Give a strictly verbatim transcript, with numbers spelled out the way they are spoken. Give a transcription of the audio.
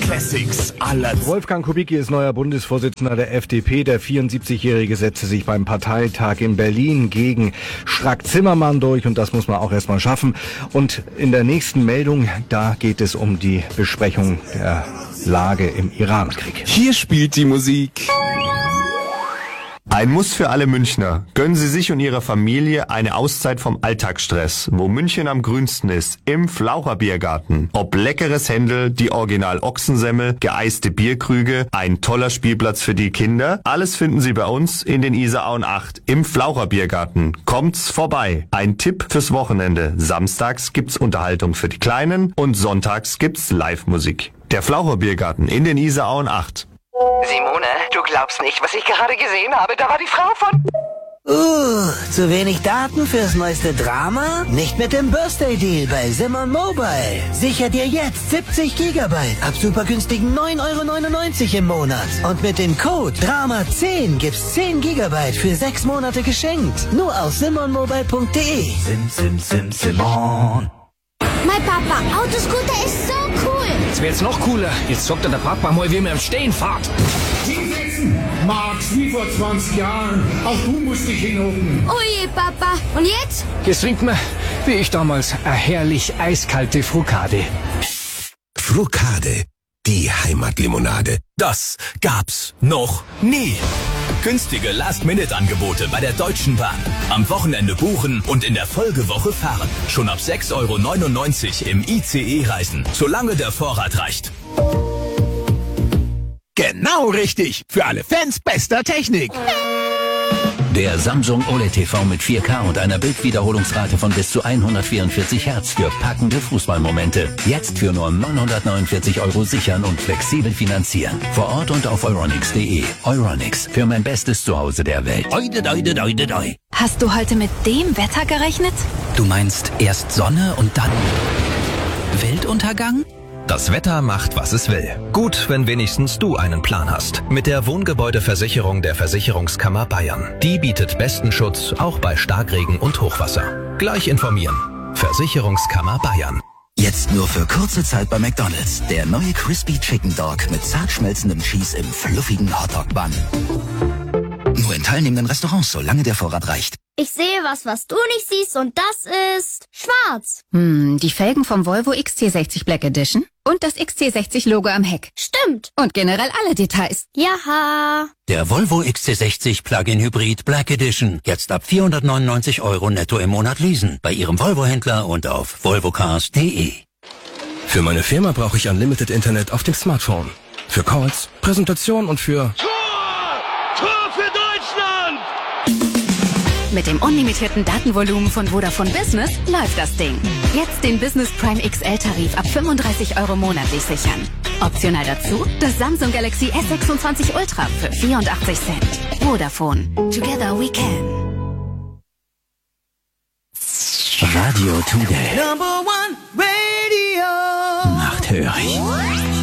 Classics aller Zeiten. Wolfgang Kubicki ist neuer Bundesvorsitzender der F D P. Der vierundsiebzigjährige setzte sich beim Parteitag in Berlin gegen Strack-Zimmermann durch und das muss man auch erstmal schaffen. Und in der nächsten Meldung, da geht es um die Besprechung der Lage im Irankrieg. Hier spielt die Musik. Ein Muss für alle Münchner. Gönnen Sie sich und Ihrer Familie eine Auszeit vom Alltagsstress, wo München am grünsten ist, im Flaucherbiergarten. Ob leckeres Händel, die Original-Ochsensemmel, geeiste Bierkrüge, ein toller Spielplatz für die Kinder, alles finden Sie bei uns in den Isarauen acht im Flaucherbiergarten. Kommt's vorbei. Ein Tipp fürs Wochenende. Samstags gibt's Unterhaltung für die Kleinen und sonntags gibt's Live-Musik. Der Flaucherbiergarten in den Isarauen acht. Simone, du glaubst nicht, was ich gerade gesehen habe. Da war die Frau von... Uh, zu wenig Daten fürs neueste Drama? Nicht mit dem Birthday Deal bei Simon Mobile. Sicher dir jetzt siebzig Gigabyte ab super günstigen neun Euro neunundneunzig im Monat. Und mit dem Code Drama zehn gibt's zehn Gigabyte für sechs Monate geschenkt. Nur auf simon mobile punkt de. Sim, sim, sim, Simon. Mein Papa, Autoscooter ist so cool. Jetzt wird's noch cooler. Jetzt zockt er der Papa mal, wie mir im Stehen fahrt. Max, wie vor zwanzig Jahren. Auch du musst dich hinhocken. Oh je, Papa. Und jetzt? Jetzt trinkt man, wie ich damals, eine herrlich eiskalte Frucade. Frucade, die Heimatlimonade. Das gab's noch nie. Günstige Last-Minute-Angebote bei der Deutschen Bahn. Am Wochenende buchen und in der Folgewoche fahren. Schon ab sechs Euro neunundneunzig im I C E reisen, solange der Vorrat reicht. Genau richtig. Für alle Fans bester Technik. Der Samsung O L E D T V mit vier K und einer Bildwiederholungsrate von bis zu hundertvierundvierzig Hertz für packende Fußballmomente. Jetzt für nur neunhundertneunundvierzig Euro sichern und flexibel finanzieren. Vor Ort und auf euronics punkt de. Euronics, für mein bestes Zuhause der Welt. Oide, oide, oide, oide. Hast du heute mit dem Wetter gerechnet? Du meinst erst Sonne und dann Weltuntergang? Das Wetter macht, was es will. Gut, wenn wenigstens du einen Plan hast. Mit der Wohngebäudeversicherung der Versicherungskammer Bayern. Die bietet besten Schutz, auch bei Starkregen und Hochwasser. Gleich informieren. Versicherungskammer Bayern. Jetzt nur für kurze Zeit bei McDonald's. Der neue Crispy Chicken Dog mit zart schmelzendem Cheese im fluffigen Hotdog-Bun. Nur in teilnehmenden Restaurants, solange der Vorrat reicht. Ich sehe was, was du nicht siehst und das ist schwarz. Hm, die Felgen vom Volvo X C sechzig Black Edition und das X C sechzig Logo am Heck. Stimmt. Und generell alle Details. Jaha. Der Volvo X C sechzig Plug-in Hybrid Black Edition. Jetzt ab vierhundertneunundneunzig Euro netto im Monat leasen. Bei Ihrem Volvo-Händler und auf volvocars punkt de. Für meine Firma brauche ich Unlimited Internet auf dem Smartphone. Für Calls, Präsentation und für... Mit dem unlimitierten Datenvolumen von Vodafone Business läuft das Ding. Jetzt den Business Prime X L-Tarif ab fünfunddreißig Euro monatlich sichern. Optional dazu das Samsung Galaxy S sechsundzwanzig Ultra für vierundachtzig Cent. Vodafone. Together we can. Radio Today. Number one Radio. Nachthörig.